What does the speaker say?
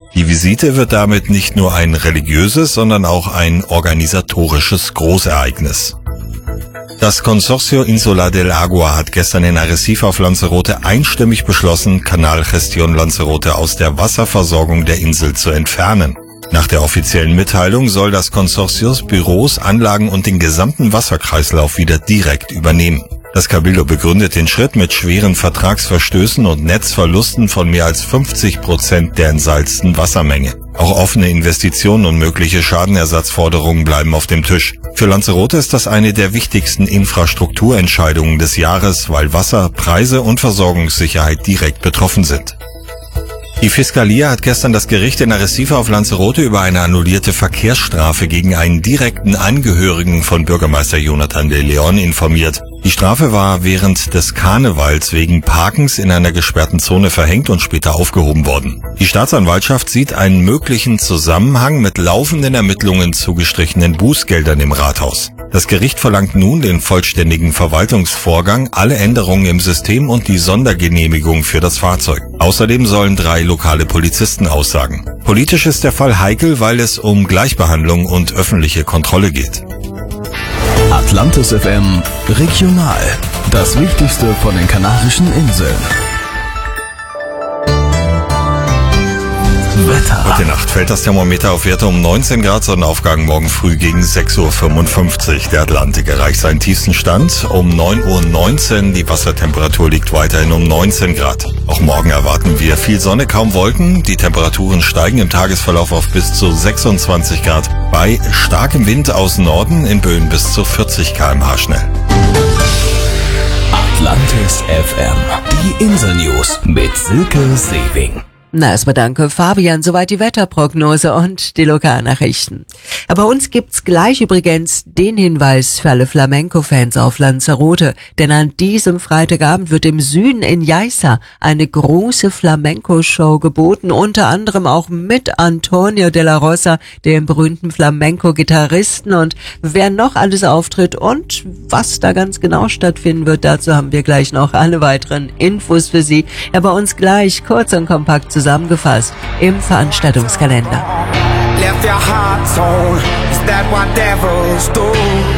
Die Visite wird damit nicht nur ein religiöses, sondern auch ein organisatorisches Großereignis. Das Consorcio Insular del Agua hat gestern in Arrecife auf Lanzarote einstimmig beschlossen, Canal Gestión Lanzarote aus der Wasserversorgung der Insel zu entfernen. Nach der offiziellen Mitteilung soll das Konsortium Büros, Anlagen und den gesamten Wasserkreislauf wieder direkt übernehmen. Das Cabildo begründet den Schritt mit schweren Vertragsverstößen und Netzverlusten von mehr als 50% der entsalzten Wassermenge. Auch offene Investitionen und mögliche Schadenersatzforderungen bleiben auf dem Tisch. Für Lanzarote ist das eine der wichtigsten Infrastrukturentscheidungen des Jahres, weil Wasser, Preise und Versorgungssicherheit direkt betroffen sind. Die Fiscalia hat gestern das Gericht in Arrecife auf Lanzarote über eine annullierte Verkehrsstrafe gegen einen direkten Angehörigen von Bürgermeister Jonathan de Leon informiert. Die Strafe war während des Karnevals wegen Parkens in einer gesperrten Zone verhängt und später aufgehoben worden. Die Staatsanwaltschaft sieht einen möglichen Zusammenhang mit laufenden Ermittlungen zu gestrichenen Bußgeldern im Rathaus. Das Gericht verlangt nun den vollständigen Verwaltungsvorgang, alle Änderungen im System und die Sondergenehmigung für das Fahrzeug. Außerdem sollen 3 lokale Polizisten aussagen. Politisch ist der Fall heikel, weil es um Gleichbehandlung und öffentliche Kontrolle geht. Atlantis FM Regional. Das Wichtigste von den Kanarischen Inseln. Wetter. Heute Nacht fällt das Thermometer auf Werte um 19 Grad, Sonnenaufgang morgen früh gegen 6:55 Uhr. Der Atlantik erreicht seinen tiefsten Stand um 9:19 Uhr. Die Wassertemperatur liegt weiterhin um 19 Grad. Auch morgen erwarten wir viel Sonne, kaum Wolken. Die Temperaturen steigen im Tagesverlauf auf bis zu 26 Grad. Bei starkem Wind aus Norden in Böen bis zu 40 km/h schnell. Atlantis FM. Die Insel-News mit Silke Sewing. Na, erstmal danke, Fabian. Soweit die Wetterprognose und die Lokalnachrichten. Bei uns gibt's gleich übrigens den Hinweis für alle Flamenco-Fans auf Lanzarote. Denn an diesem Freitagabend wird im Süden in Yaiza eine große Flamenco-Show geboten. Unter anderem auch mit Antonio de la Rosa, dem berühmten Flamenco-Gitarristen. Und wer noch alles auftritt und was da ganz genau stattfinden wird, dazu haben wir gleich noch alle weiteren Infos für Sie. Bei uns gleich kurz und kompakt zusammengefasst im Veranstaltungskalender. Left your heart torn, is that what devils do?